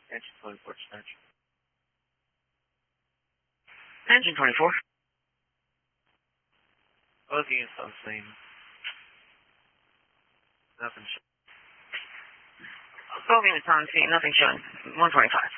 Engine 24 dispatch. Engine 24. Both units on scene. Nothing. Both units on scene, nothing showing. 125.